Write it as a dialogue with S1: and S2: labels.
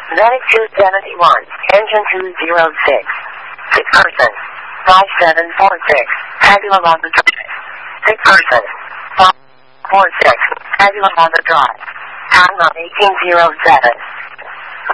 S1: Medic 271, engine 206. Sick person, 5746, Agula Lava Drive. Sick person, 546, Agula Lava Drive. Time of 1807.